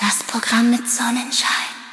Das Programm mit Sonnenschein.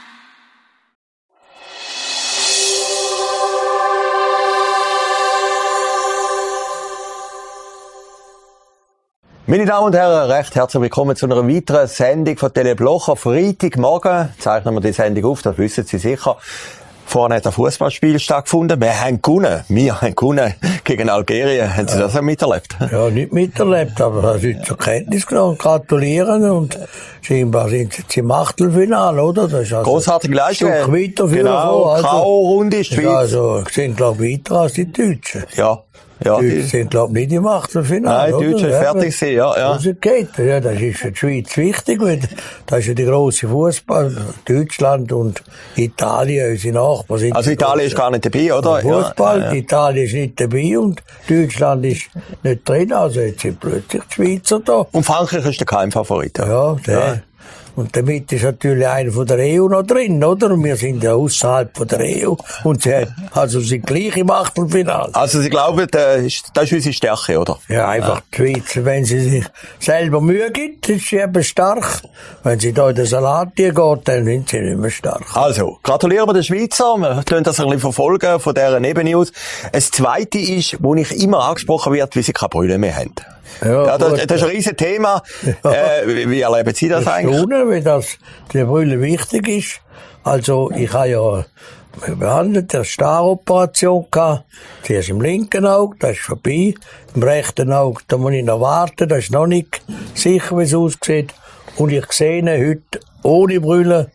Meine Damen und Herren, recht herzlich willkommen zu einer weiteren Sendung von Tele Blocher. Freitagmorgen zeichnen wir die Sendung auf, das wissen Sie sicher. Vorhin hat ein Fußballspiel stattgefunden. Wir haben gewonnen gegen Algerien. Haben Sie das auch miterlebt? Ja, nicht miterlebt, aber das ist zur Kenntnis genommen. Gratulieren und scheinbar sind sie im Achtelfinale, oder? Das ist also grossartige Leistung. Ein Stück weiter für genau, K.O.-Runde ist die Schweiz. Also, sind, glaube ich, weiter als die Deutschen. Ja. Ja, die Deutschen sind, glaube ich, nicht im Achtelfinale. Nein, die Deutschen sind fertig gewesen, ja. Das geht. Ja, das ist für die Schweiz wichtig, weil das ist ja die grosse Fußball. Deutschland und Italien, unsere Nachbarn sind. Also Italien ist gar nicht dabei, oder? Fußball, ja. Italien ist nicht dabei und Deutschland ist nicht drin, also jetzt sind plötzlich die Schweizer da. Und Frankreich ist der Keimfavorit. Ja, der. Ja. Und damit ist natürlich einer von der EU noch drin, oder? Und wir sind ja außerhalb von der EU. Und sie also sind gleich im Achtelfinale. Also Sie glauben, das ist unsere Stärke, oder? Ja, einfach die Schweiz. Wenn sie sich selber Mühe gibt, ist sie eben stark. Wenn sie da in den Salat geht, dann sind sie nicht mehr stark. Also, gratulieren wir den Schweizer. Wir können das ein bisschen verfolgen von dieser Nebene aus. Das Zweite ist, wo ich immer angesprochen wird, wie sie keine Brille mehr haben. Ja, das ist ein riesen Thema. Ja. Wie erleben Sie das eigentlich? Weil die Brille wichtig ist. Also, ich habe ja behandelt, eine Staroperation gehabt. Zuerst im linken Auge, das ist vorbei. Im rechten Auge, da muss ich noch warten, das ist noch nicht sicher, wie es aussieht. Und ich sehe heute ohne Brille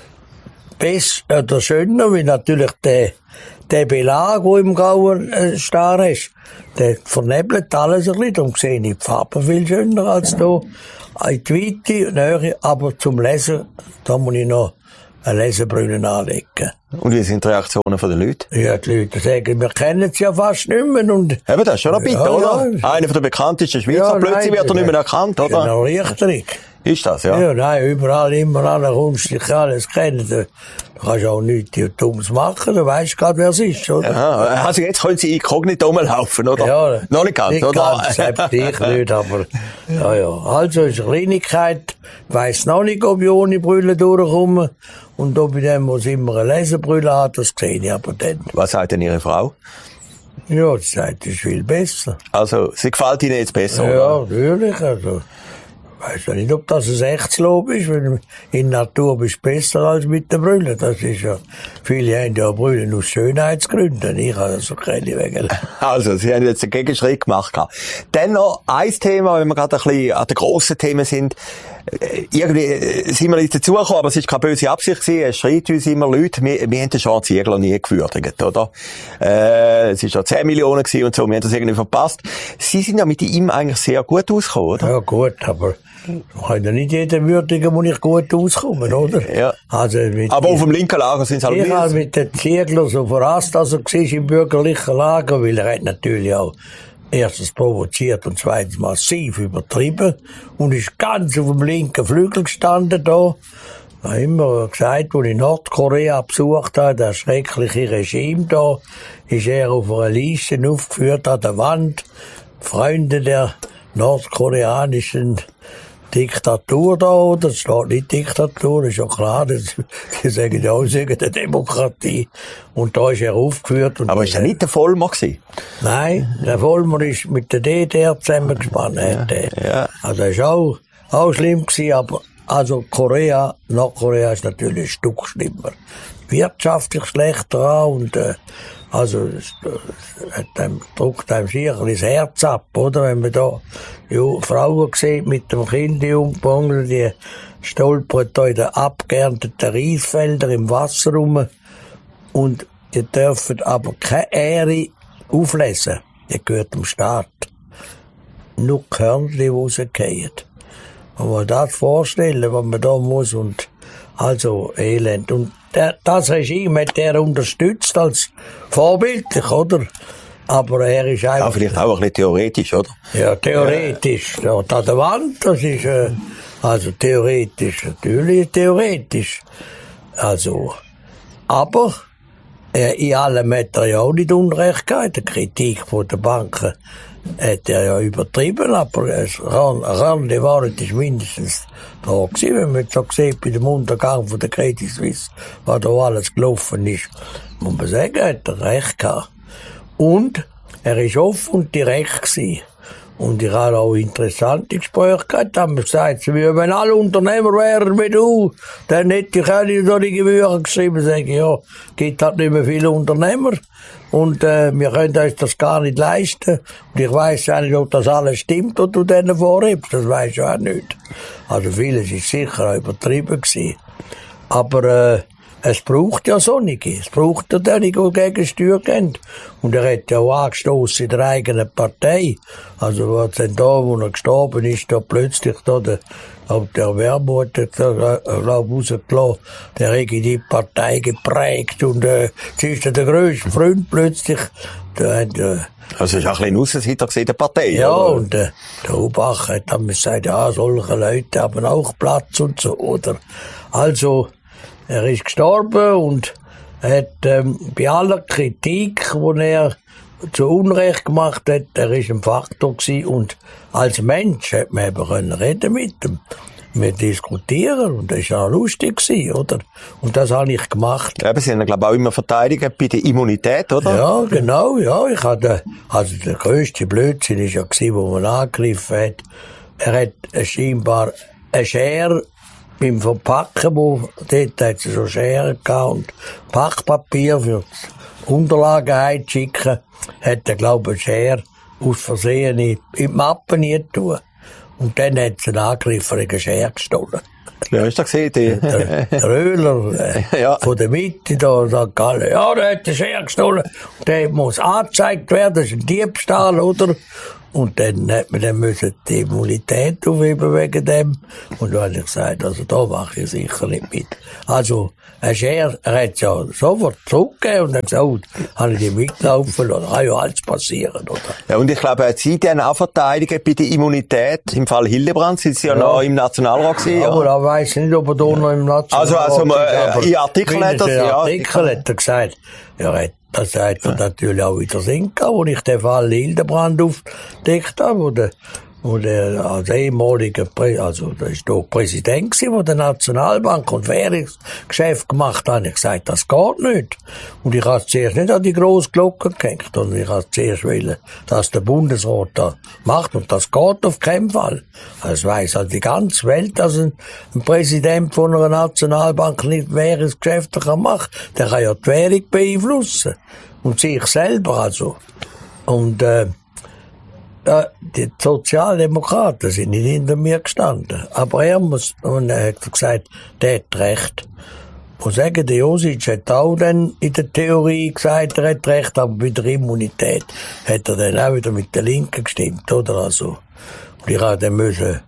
besser oder schöner, weil natürlich der Belag, der im grauen Star ist, der vernebelt alles ein bisschen. Darum sehe ich die Farbe viel schöner als da. In die Weite, Nähe, aber zum Lesen, da muss ich noch eine Lesebrille anlegen. Und wie sind die Reaktionen von den Leuten? Ja, die Leute sagen, wir kennen sie ja fast nicht mehr. Und eben, das ist schon ein bisschen, oder? Ja. Einer der bekanntesten Schweizer, plötzlich wird er nicht mehr erkannt, oder? Genau, richtig. Ist das, ja? Ja, nein, überall immer ankommst, dich alles kennen. Du kannst auch nichts Dummes machen, du weisst gerade, wer es ist, oder? Ja, also jetzt können Sie inkognito rumlaufen, oder? Ja. Noch nicht ganz, oder? Ganz, selbst ich nicht, aber, ja. Also, ist eine Kleinigkeit. Ich weiss noch nicht, ob ich ohne Brille durchkomme. Und ob ich dann muss immer eine Lesebrille hat, das sehe ich aber dann. Was sagt denn Ihre Frau? Ja, sie sagt, das ist viel besser. Also, sie gefällt Ihnen jetzt besser, ja, oder? Ja, natürlich, also. Ich weiss ja nicht, ob das ein echtes Lob ist, weil in der Natur bist du besser als mit der Brille. Das ist ja, viele haben ja Brüllen aus Schönheitsgründen. Ich habe also keine wegen. Also, Sie haben jetzt einen Gegenschritt gemacht. Dann noch ein Thema, wenn wir gerade ein bisschen an den grossen Themen sind. Irgendwie sind wir nicht dazugekommen, aber es ist keine böse Absicht gewesen. Es schreit uns immer Leute, wir haben den schwarzen Igel nie gewürdigt, oder? Es ist ja 10 Millionen gewesen und so, wir haben das irgendwie verpasst. Sie sind ja mit ihm eigentlich sehr gut ausgekommen, oder? Ja, gut, aber kann ja nicht jeder würdigen, wo ich gut auskomme, oder? Ja. Also aber auf dem linken Lager sind es halt ich habe mit den Ziegler so verrasst, also war im bürgerlichen Lager, weil er hat natürlich auch erstens provoziert und zweitens massiv übertrieben und ist ganz auf dem linken Flügel gestanden da. Ich habe immer gesagt, als ich Nordkorea besucht habe, das schreckliche Regime da, ist er auf einer Liste aufgeführt an der Wand, Freunde der nordkoreanischen Diktatur da, oder? Es steht nicht Diktatur, ist ja klar, die sagen ja auch, sie sagen eine Demokratie. Und da ist er aufgeführt. Und aber ist er nicht der Vollmer gewesen? Nein, der Vollmer ist mit der DDR zusammengespannt. Ja. Also, ist auch schlimm gewesen, aber, also Nordkorea ist natürlich ein Stück schlimmer. Wirtschaftlich schlechter auch und, also, es drückt einem sicher das Herz ab, oder? Wenn man da Frauen sieht mit dem Kind, die umbongeln, die stolpern da in den abgeernteten Reisfeldern im Wasser rum und die dürfen aber keine Ähre auflesen. Die gehört dem Staat. Nur Körnchen, die rausgehen. Man muss das vorstellen, was man da muss und also Elend. Und das Regime hat er unterstützt als vorbildlich, oder? Aber er ist einfach... Ja, vielleicht auch ein bisschen theoretisch, oder? Ja, theoretisch. Ja, an der Wand, das ist, also theoretisch, natürlich theoretisch. Also, aber, in allem hat er ja auch nicht Unrecht gehabt. Die Kritik von den Banken hat er ja übertrieben, aber die Wahrheit ist mindestens da gewesen, wenn man so sieht, bei dem Untergang von der Credit Suisse, was da alles gelaufen ist, muss man sagen, hat er recht gehabt. Und er ist offen und direkt gewesen. Und ich habe auch interessante Gespräche gehabt, da haben wir gesagt, wenn alle Unternehmer wären wie du, dann hätte ich auch nicht solche Bücher geschrieben. Sage ich, ja, gibt halt nicht mehr viele Unternehmer. Und wir können uns das gar nicht leisten. Und ich weiss auch nicht, ob das alles stimmt, was du denen vorhebst. Das weiss ich auch nicht. Also vieles ist sicher auch übertrieben gewesen. Aber es braucht ja Sonnige. Es braucht ja die, die gegen Steuer gehen. Und er hat ja auch angestossen in der eigenen Partei. Also was denn da, wo er gestorben ist, da plötzlich da der Wermut hat rausgelassen, der hat die Partei geprägt und sie ist der grösste Freund plötzlich. Also ist auch ein bisschen Aussenseiter in der Partei. Ja, oder? und der Hubach hat dann gesagt, ja, solche Leute haben auch Platz und so, oder? Also, er ist gestorben und hat bei aller Kritik, die er zu Unrecht gemacht hat, er ist ein Faktor gewesen und als Mensch hat man eben können reden mit ihm. Wir diskutieren und das war auch lustig gewesen, oder? Und das habe ich gemacht. Eben, Sie haben, glaube ich, auch immer verteidigt bei der Immunität, oder? Ja, genau, ja. Also der grösste Blödsinn war ja gewesen, wo man angegriffen hat. Er hat scheinbar eine Schere beim Verpacken, dort hat es so Scheren gehabt und Packpapier für die Unterlagen heimzuschicken, hat er, glaube ich, eine Schere aus Versehen in die Mappe nie getan. Und dann hat es einen Angreifer eine Schere gestohlen. Ja, ist das gesehen? Der Röhler ja. Von der Mitte da sagt alle, ja, der hat eine Schere gestohlen. Und der muss angezeigt werden, das ist ein Diebstahl, oder? Und dann hat man dann müssen die Immunität aufheben wegen dem. Und da habe ich gesagt, also da mache ich sicher nicht mit. Also, ein Schere, er hat es ja sofort zurückgegeben und dann gesagt, oh, habe ich die mitlaufen lassen, kann ja alles passieren, oder? Ja, und ich glaube, Sie haben auch verteidigt bei der Immunität. Im Fall Hildebrand sind Sie ja noch im Nationalrat gewesen. Aber da weiss ich nicht, ob er da noch im Nationalrat Also, in Artikel hat er hat er gesagt, das hat er natürlich auch wieder Sinn gehabt, wo ich den Fall Hildebrand aufgedeckt habe, wo der als ehemaliger also da ist doch Präsident gewesen, wo der Nationalbank und Währungsgeschäft gemacht hat. Ich gesagt, das geht nicht. Und ich habe zuerst nicht an die grosse Glocke gehängt, sondern ich habe zuerst wollen, dass der Bundesrat da macht. Und das geht auf keinen Fall. Das weiss halt die ganze Welt, dass ein Präsident von einer Nationalbank nicht Währungsgeschäfte machen kann. Der kann ja die Währung beeinflussen. Und sich selber also. Und, die Sozialdemokraten sind nicht hinter mir gestanden. Aber er hat gesagt, der hat recht. Und sagen, der Josic hat auch dann in der Theorie gesagt, er hat recht, aber bei der Immunität hat er dann auch wieder mit der Linken gestimmt, oder? Also, und ich habe dann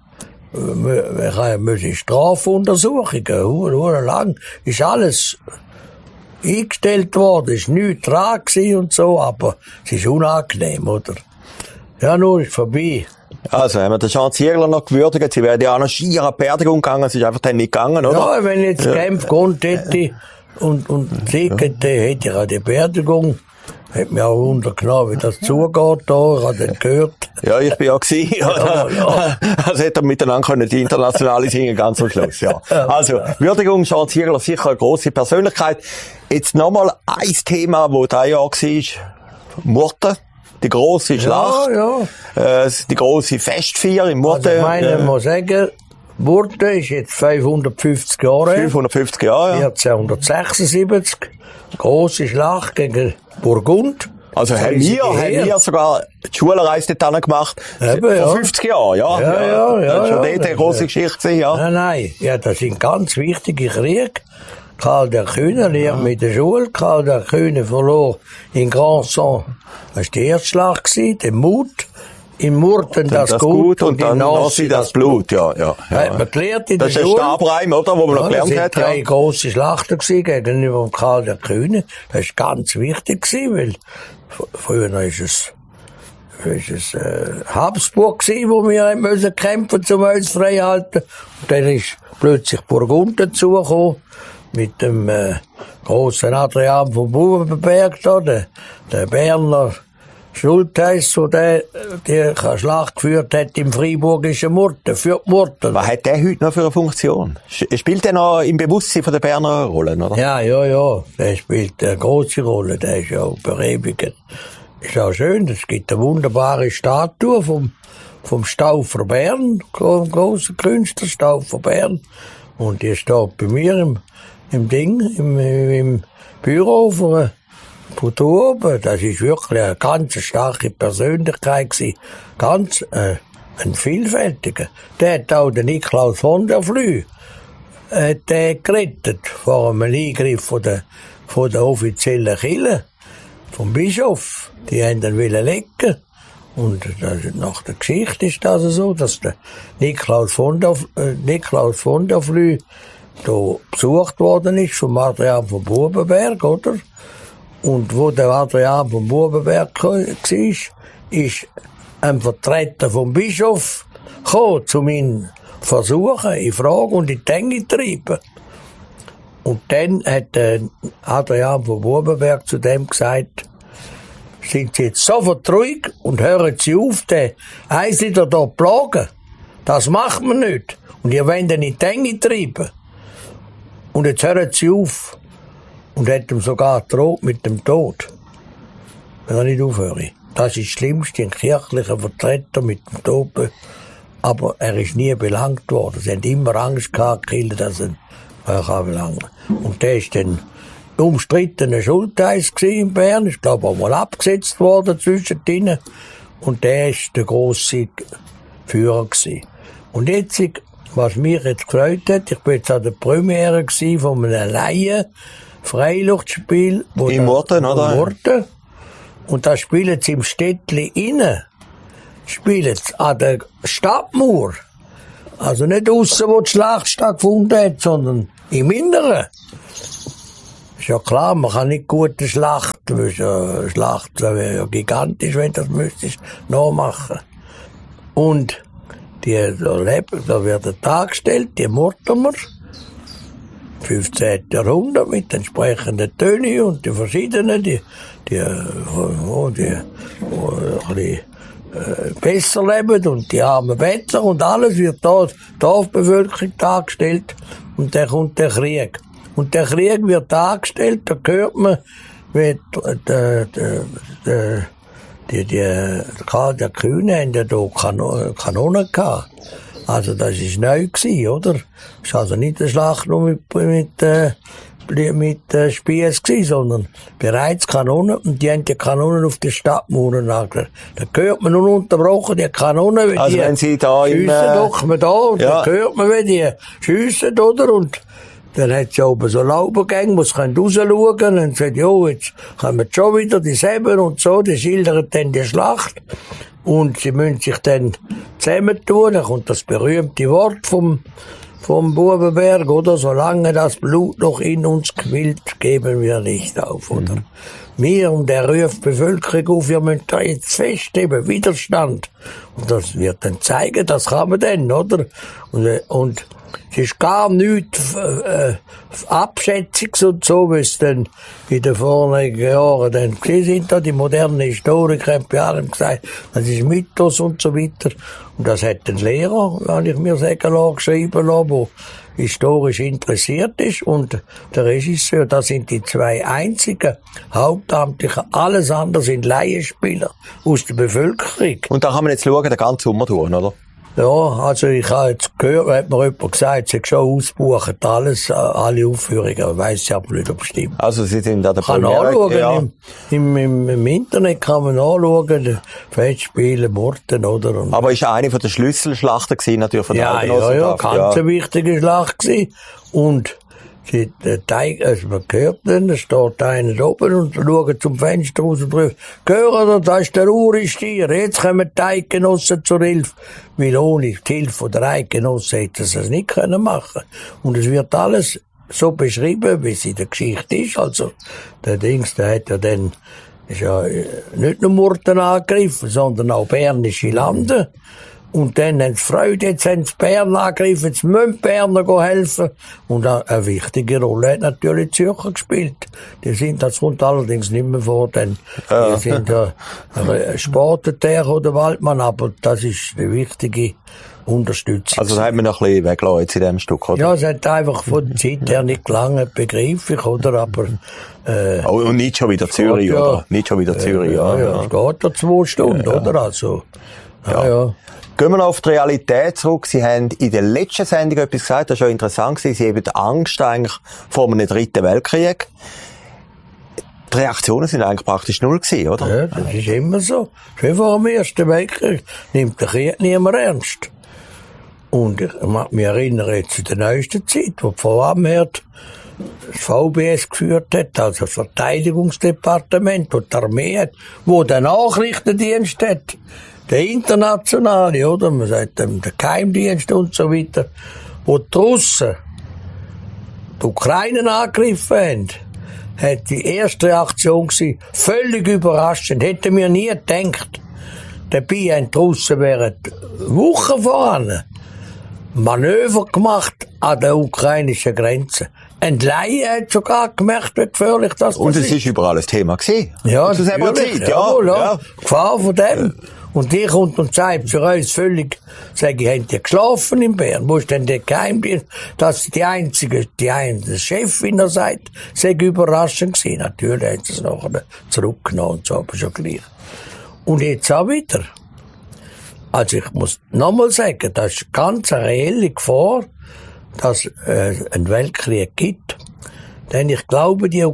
müssen Strafuntersuchungen, lang, ist alles eingestellt worden, ist nichts dran gewesen und so, aber es ist unangenehm, oder? Ja, nun ist vorbei. Also, haben wir den Jean Ziegler noch gewürdigt? Sie wären ja auch noch schier an die Beerdigung gegangen, es ist einfach dann nicht gegangen, oder? Ja, wenn jetzt Genf kommt hätte und Sieg hätte ich auch die Beerdigung. Hat mich auch untergenommen, wie das zugeht da, ich habe den gehört. Ja, ich bin ja gewesen. Ja. Also hätten wir miteinander können, die internationale singen, ganz am Schluss, ja. Also, Würdigung, Jean Ziegler, sicher eine grosse Persönlichkeit. Jetzt nochmal ein Thema, das da ja war, Murten. Die grosse Schlacht. Ja. Die grosse Festfeier im Murten. Also ich meine, man muss sagen, Murten ist jetzt 550 Jahre. 550 Jahre, ja. 1476. Grosse Schlacht gegen Burgund. Also haben wir sogar die Schulreise dort gemacht. Eben, vor 50 Jahren, ja. Das ist schon dort eine grosse Geschichte gewesen, ja. Nein. Ja, das sind ganz wichtige Kriege. Karl der Kühne lehrt mit der Schule. Karl der Kühne verlor in Grandson. Das war die erste Schlacht gewesen, den Mut. In Murten das Gut und in Nancy das Blut, ja. Man gelernt in der Schule. Das ist ein Stabreim, oder? Wo man noch gelernt hat, ja. Das waren 3 grosse Schlachten gewesen gegenüber Karl der Kühne. Das war ganz wichtig gewesen, weil früher ist es Habsburg gewesen, wo wir müssen kämpfen, um uns frei halten. Und dann ist plötzlich Burgund dazugekommen. Mit dem grossen Adrian von Bubenberg da, der Berner Schultheiss, so die Schlacht geführt hat im Freiburgischen Murten, für die Murten. Was hat der heute noch für eine Funktion? Spielt der noch im Bewusstsein der Berner Rollen, oder? Ja. Der spielt eine grosse Rolle. Der ist ja auch berewigt. Ist auch schön. Es gibt eine wunderbare Statue vom Stauffer Bern, großer Künstler, Stauffer Bern. Und die steht bei mir im Büro von da oben. Das ist wirklich eine ganz starke Persönlichkeit gewesen. Ganz, ein vielfältiger. Der hat auch den Niklaus von der Flü, gerettet vor einem Eingriff von der offiziellen Kirche, vom Bischof. Die haben ihn legen. Und nach der Geschichte ist das so, dass der Niklaus von der Flü da besucht worden ist vom Adrian von Bubenberg, oder? Und wo der Adrian von Bubenberg war, ist ein Vertreter vom Bischof gekommen, um ihn versuchen, in Frage und in die Enge zu treiben. Und dann hat Adrian von Bubenberg zu dem gesagt, sind Sie jetzt sofort ruhig und hören Sie auf, den Einsiedler da plagen. Das macht man nicht. Und ihr wollt ihn in die Enge treiben. Und jetzt hören Sie auf. Und hat ihm sogar gedroht mit dem Tod. Wenn er nicht aufhöre. Das ist das Schlimmste, ein kirchlicher Vertreter mit dem Tod. Aber er ist nie belangt worden. Sie haben immer Angst gehabt, dass er belangen kann. Und der ist dann umstrittener Schultheiss in Bern. Ist, glaube ich, auch mal abgesetzt worden zwischendrin. Und der ist der grosse Führer gewesen. Und jetzt, was mich jetzt gefreut hat, ich bin jetzt an der Premiere von einem Laien-Freiluftspiel. In Murten, oder? In Murten. Und da spielen sie im Städtli innen. Spielen sie an der Stadtmauer. Also nicht aussen, wo die Schlacht stattgefunden hat, sondern im Inneren. Ist ja klar, man kann nicht gute Schlachten, weil eine Schlacht wäre ja gigantisch, wenn das müsstest nachmachen. Und da werden dargestellt, die Mortimer, 15. Jahrhundert mit entsprechenden Tönen und die verschiedenen, die ein bisschen besser leben und die armen Bettler und alles wird da, die Dorfbevölkerung dargestellt und dann kommt der Krieg. Und der Krieg wird dargestellt, da hört man, wie der Kühne haben ja da Kanonen gehabt. Also das ist neu gewesen, oder? Das ist also nicht eine Schlacht nur mit Spiess gewesen, sondern bereits Kanonen, und die haben die Kanonen auf die Stadtmauern angelegt. Da hört man ununterbrochen die Kanonen, wie also die wenn Sie da schiessen, doch man da, und ja. Da hört man, wie die schiessen, oder? Und dann hat es oben so Laubengänge, wo sie rausschauen können, und sagt, jo, jetzt kommen schon wieder die Säben und so, die schildern dann die Schlacht. Und sie müssen sich dann zusammentun, dann kommt das berühmte Wort vom Bubenberg, oder? Solange das Blut noch in uns quillt, geben wir nicht auf, oder? Wir, und der ruft die Bevölkerung auf, wir müssen da jetzt festheben, Widerstand. Und das wird dann zeigen, das kann man dann, oder? Und es ist gar nichts Abschätziges und so, wie es dann in den vorigen Jahren dann gewesen sind. Die modernen Historiker haben bei allem gesagt, das ist Mythos und so weiter. Und das hat ein Lehrer, wenn ich mir sagen lassen, geschrieben lassen, der historisch interessiert ist. Und der Regisseur, das sind die zwei einzigen Hauptamtlichen. Alles andere sind Laienspieler aus der Bevölkerung. Und da kann man jetzt schauen, den ganzen Sommer durch, oder? Ja, also ich habe jetzt gehört, hat mir jemand gesagt, sie hat schon ausgebucht, alles, alle Aufführungen, weiss ich aber nicht, ob es stimmt. Also Sie sind an der Premiere? Kann anschauen, ja. Im Internet kann man anschauen, Festspiele, Murten, oder? Und aber ist ja eine von den Schlüsselschlachten gewesen, natürlich von der Ja, ganz eine wichtige Schlacht gewesen. Und also man hört dann, da steht einer da oben und schaut zum Fenster raus und ruft, hören, da ist der Uristier, jetzt kommen die Eidgenossen zur Hilfe. Weil ohne die Hilfe der Eidgenossen hätten sie das nicht können machen. Und es wird alles so beschrieben, wie es in der Geschichte ist. Also, der hat ja dann, ist ja nicht nur Murten angegriffen, sondern auch bernische Lande. Und dann haben sie Freude, jetzt haben sie Bern angegriffen, jetzt müssen Berner helfen. Und eine wichtige Rolle hat natürlich die Zürcher gespielt. Das kommt allerdings nicht mehr vor, denn die sind Sporteter oder Waldmann, aber das ist eine wichtige Unterstützung. Also das hat man noch ein bisschen weggelassen jetzt in diesem Stück, oder? Ja, es hat einfach von der Zeit her nicht gelangt, begriff ich, oder? Aber, und nicht schon wieder Zürich, ja, oder? Nicht schon wieder Zürich, ja. Es geht ja 2 Stunden, oder? Also, ja. Gehen wir noch auf die Realität zurück. Sie haben in der letzten Sendung etwas gesagt, das war schon interessant gewesen. Sie haben die Angst eigentlich vor einem 3. Weltkrieg. Die Reaktionen sind eigentlich praktisch 0 gewesen, oder? Ja, das ist immer so. Schon vor dem 1. Weltkrieg nimmt der Krieg niemand ernst. Und ich mag mich erinnern jetzt zu der neuesten Zeit, wo die Frau Amherd das VBS geführt hat, also das Verteidigungsdepartement, wo die Armee hat, wo der Nachrichtendienst hat. Der internationale, oder? Man sagt der Geheimdienst und so weiter. Wo die Russen die Ukraine angegriffen haben, hat die erste Reaktion gewesen, völlig überraschend. Hätten wir nie gedacht. Dabei haben die Russen während Wochen voran Manöver gemacht an der ukrainischen Grenze. Ein Laie hat sogar gemerkt, wie gefährlich das ist. Und es ist überall ein Thema gewesen. Ja, das natürlich. Zeit, ja. Gefahr von dem. Und die kommt und sagt für uns völlig, sag ich, habt ihr geschlafen in Bern? Wo ist denn der Geheimdienst? Dass die Chefin da sagt, sei überraschend gewesen. Natürlich hat sie es nachher zurückgenommen und so, aber schon gleich. Und jetzt auch wieder. Also ich muss nochmal sagen, das ist ganz eine reelle Gefahr, dass es einen Weltkrieg gibt. Denn ich glaube, die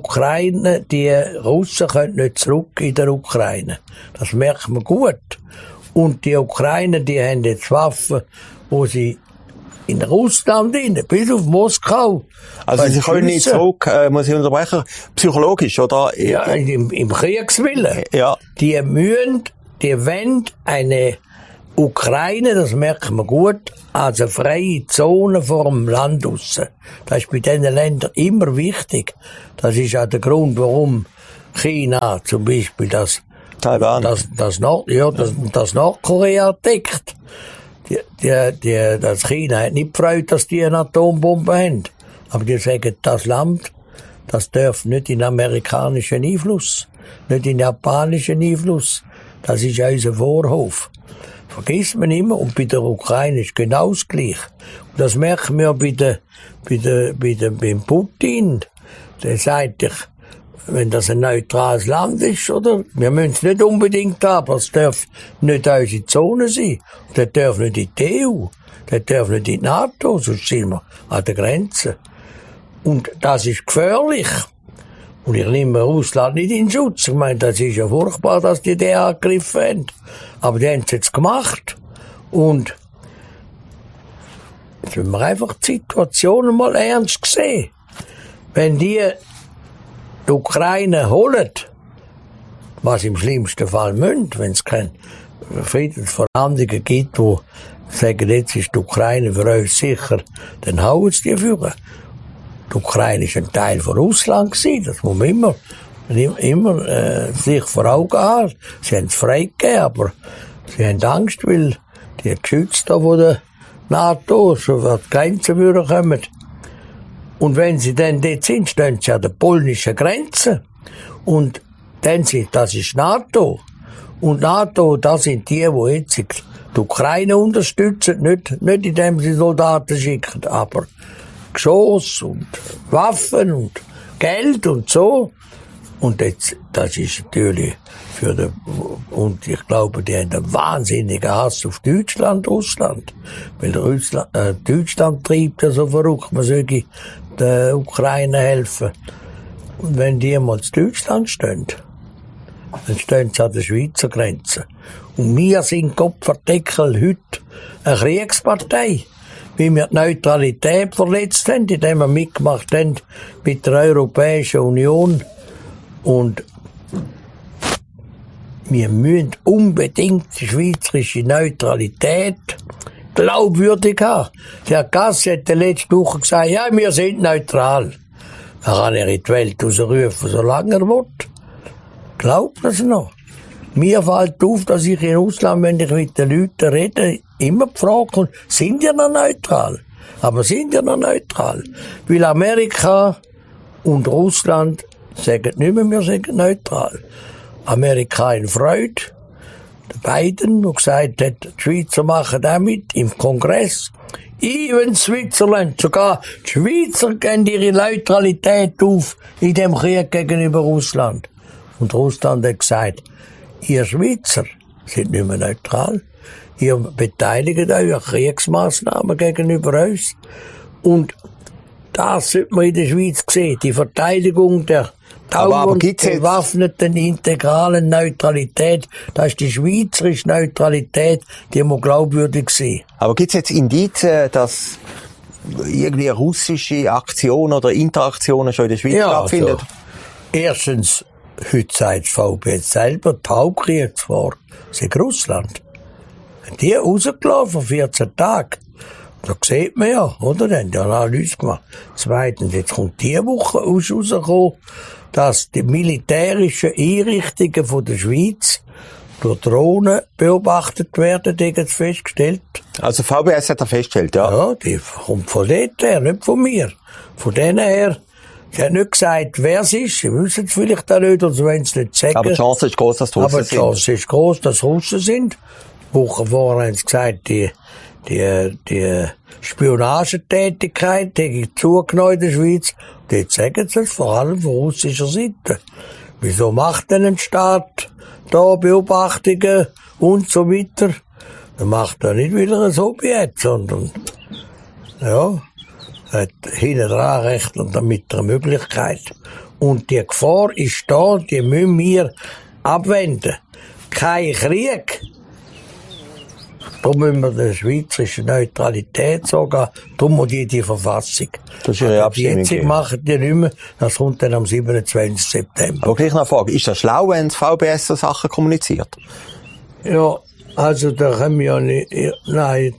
Russen können nicht zurück in der Ukraine. Das merkt man gut. Und die Ukrainer, die haben jetzt Waffen, wo sie in Russland bis auf Moskau. Also sie können nicht zurück, muss ich unterbrechen, psychologisch, oder? Ja, im Kriegswillen. Ja. Die wollen eine Ukraine, das merkt man gut, als eine freie Zone vor dem Land raus. Das ist bei diesen Ländern immer wichtig. Das ist auch der Grund, warum China zum Beispiel das Nordkorea deckt. Das China hat nicht gefreut, dass die eine Atombombe haben. Aber die sagen, das Land, das darf nicht in amerikanischen Einfluss, nicht in japanischen Einfluss. Das ist unser Vorhof. Vergisst man immer. Und bei der Ukraine ist genau das Gleiche. Und das merken wir beim Putin. Der sagt, wenn das ein neutrales Land ist, oder? Wir müssen es nicht unbedingt haben, aber es darf nicht unsere Zone sein. Und das darf nicht in die EU. Das darf nicht in die NATO, sonst sind wir an der Grenze. Und das ist gefährlich. Und ich nehme Russland nicht in Schutz. Ich meine, das ist ja furchtbar, dass die angegriffen haben. Aber die haben es jetzt gemacht. Und jetzt müssen wir einfach die Situation mal ernst sehen. Wenn die Ukraine holen, was im schlimmsten Fall müssen, wenn es keine Friedensverhandlungen gibt, wo sagen, jetzt ist die Ukraine für uns sicher, dann hauen sie die führen. Die Ukraine ist ein Teil von Russland gewesen, das muss man immer sich vor Augen haben. Sie haben es freigegeben, aber sie haben Angst, weil die geschützt da von der NATO, so an die Grenzen kommen. Und wenn sie dann dort sind, stehen sie an der polnischen Grenze. Und dann das ist NATO. Und NATO, das sind die jetzt die Ukraine unterstützen, nicht indem sie Soldaten schicken, aber Geschoss und Waffen und Geld und so. Und jetzt, das ist natürlich und ich glaube, die haben einen wahnsinnigen Hass auf Deutschland, Russland. Weil Deutschland treibt ja so verrückt, man sollte der Ukraine helfen. Und wenn die mal zu Deutschland stehen, dann stehen sie an der Schweizer Grenze. Und wir sind Kopfverdeckel heute eine Kriegspartei. Wie wir die Neutralität verletzt haben, indem wir mitgemacht haben mit der Europäischen Union. Und wir müssen unbedingt die schweizerische Neutralität glaubwürdig haben. Der Gass hat letzte Woche gesagt, ja, wir sind neutral. Da kann er in die Welt rausrufen, solange er will. Glaubt das noch? Mir fällt auf, dass ich in Russland, wenn ich mit den Leuten rede, immer die Frage kommt, sind ihr noch neutral? Aber sind ihr noch neutral? Weil Amerika und Russland sagen nicht mehr, wir sind neutral. Amerika in Freude. Der Biden, der gesagt hat, die Schweizer machen auch mit im Kongress. Even Switzerland, sogar die Schweizer geben ihre Neutralität auf in dem Krieg gegenüber Russland. Und Russland hat gesagt, ihr Schweizer sind nicht mehr neutral. Ihr beteiligt euch an Kriegsmaßnahmen gegenüber uns. Und das sollte man in der Schweiz sehen, die Verteidigung der dauernd bewaffneten integralen Neutralität. Das ist die schweizerische Neutralität, die muss glaubwürdig sein. Aber gibt es jetzt Indizien, dass irgendwie russische Aktionen oder Interaktionen schon in der Schweiz stattfinden? Also, erstens, heute sagt das VBS selber, die Hauptkriegsgefahr ist Russland. Die rausgelassen vor 14 Tagen. Da sieht man ja, oder? Die haben ja eine Analyse gemacht. Zweitens, jetzt kommt diese Woche rausgekommen, dass die militärischen Einrichtungen von der Schweiz durch Drohnen beobachtet werden, jetzt festgestellt. Also VBS hat er festgestellt, ja? Ja, die kommt von dort her, nicht von mir. Von denen her. Sie haben nicht gesagt, wer es ist. Sie wissen es vielleicht auch nicht, oder sie wollen es nicht sagen. Aber die Chance ist groß, dass es Russen sind. Aber die Chance ist groß, dass es Russen sind. Wochen vorher haben sie gesagt, die Spionagetätigkeit hat zugenommen in der Schweiz. Dort sagen sie es, vor allem von russischer Seite. Wieso macht denn ein Staat da Beobachtungen und so weiter? Er macht da nicht wieder ein Hobby hat, sondern, ja, hat hinten dran rechnet damit eine Möglichkeit. Und die Gefahr ist da, die müssen wir abwenden. Kein Krieg. Da müssen wir der schweizerischen Neutralität sagen, darum muss die Verfassung. Das ist Ihre Abstimmung. Jetzt machen die nicht mehr, das kommt dann am 27. September. Aber gleich noch eine Frage, ist das schlau, wenn das VBS so Sachen kommuniziert? Ja, also da können wir ja nicht, nein,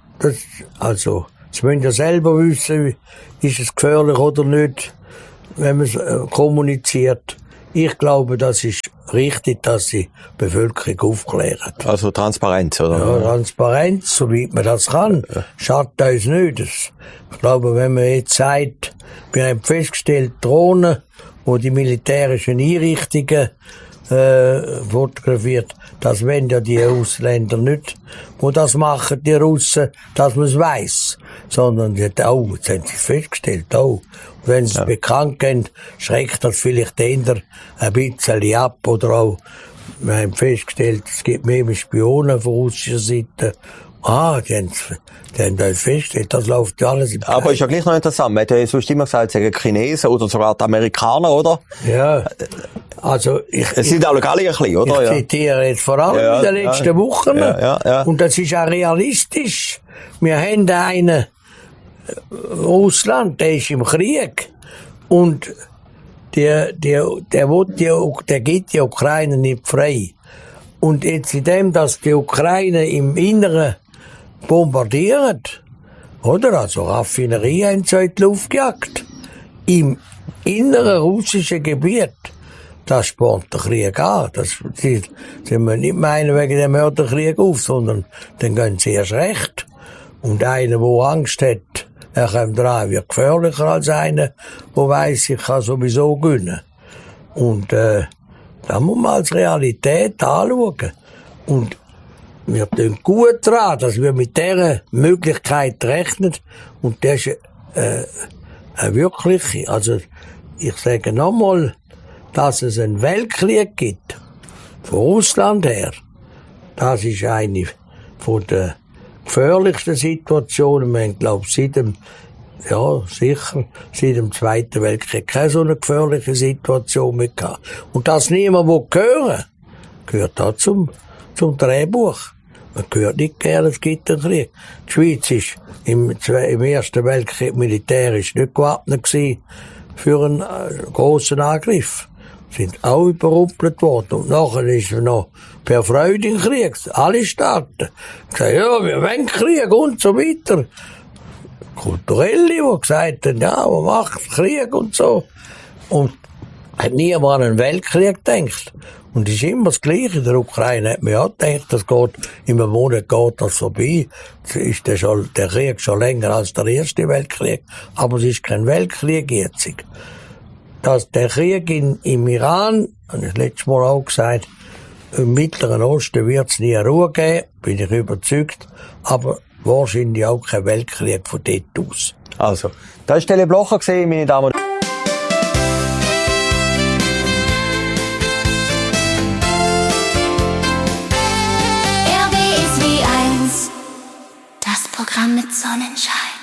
also, das müssen ja selber wissen, ist es gefährlich oder nicht, wenn man es kommuniziert. Ich glaube, das ist richtig, dass die Bevölkerung aufklären. Also Transparenz, oder? Ja, Transparenz, soweit man das kann. Schadet uns nicht. Ich glaube, wenn man jetzt sagt, wir haben festgestellt, Drohnen, wo die militärischen Einrichtungen fotografiert, das wollen ja die Ausländer nicht, wo das machen, die Russen, dass man es weiss. Sondern die jetzt haben sie festgestellt, Und wenn sie es bekannt geben, schreckt das vielleicht eher ein bisschen ab. Oder auch, wir haben festgestellt, es gibt mehr Spionen von russischer Seite. Die haben das festgestellt, das läuft ja alles im Kreis. Aber ist ja gleich noch interessant, man hat ja sonst immer gesagt, es sind Chinesen oder sogar die Amerikaner, oder? Ja, also es sind auch alle ein bisschen, oder? Ich zitiere jetzt vor allem in den letzten Wochen. Ja. Und das ist auch realistisch. Wir haben einen Russland, der ist im Krieg. Und der gibt die Ukraine nicht frei. Und jetzt in dem, dass die Ukraine im Inneren bombardiert, oder? Also Raffinerien haben sie in die Luft gejagt. Im inneren russischen Gebiet. Das spornt der Krieg an. Das sind wir nicht meinen wegen dem Mörderkrieg auf, sondern dann gehen sie erst recht. Und einer, der Angst hat, er kommt dran, wird gefährlicher als einer, der weiss, ich kann sowieso gewinnen. Und da muss man als Realität anschauen. Und wir tun gut daran, dass wir mit dieser Möglichkeit rechnen. Und das ist eine wirkliche. Also ich sage nochmal, dass es einen Weltkrieg gibt, von Russland her, das ist eine von der gefährlichsten Situationen. Wir haben, glaube ich, seit dem Zweiten Weltkrieg keine so eine gefährliche Situation mehr gehabt. Und das niemand hören, gehört auch zum Drehbuch. Man hört nicht gerne, es gibt einen Krieg. Die Schweiz ist im Ersten Weltkrieg militärisch nicht gewappnet gewesen für einen grossen Angriff. Sind auch überrumpelt worden. Und nachher ist noch per Freude im Krieg. Alle Staaten. Gesagt, ja, wir wollen Krieg und so weiter. Kulturelle, die gesagt haben, ja, man macht Krieg und so. Und hat niemand an einen Weltkrieg gedacht. Und es ist immer das Gleiche. In der Ukraine hat man ja gedacht, das geht, in einem Monat geht das vorbei. Es ist der Krieg schon länger als der Erste Weltkrieg. Aber es ist kein Weltkrieg jetzt. Der Krieg im Iran, habe ich letztes Mal auch gesagt, im Mittleren Osten wird es nie Ruhe geben, bin ich überzeugt. Aber wahrscheinlich auch kein Weltkrieg von dort aus. Also, da ist Tele Blocher gesehen, meine Damen und Herren. RBSW 1, das Programm mit Sonnenschein.